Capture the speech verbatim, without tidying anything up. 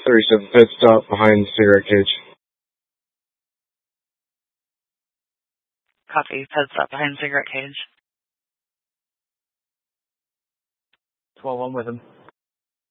thirty-seven, pit stop behind cigarette cage. Copy, pit stop behind cigarette cage. twelve, I'm with him.